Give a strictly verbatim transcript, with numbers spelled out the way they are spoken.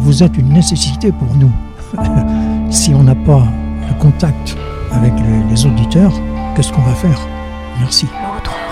vous êtes une nécessité pour nous. Si on n'a pas le contact avec les, les auditeurs, qu'est-ce qu'on va faire? Merci. L'autre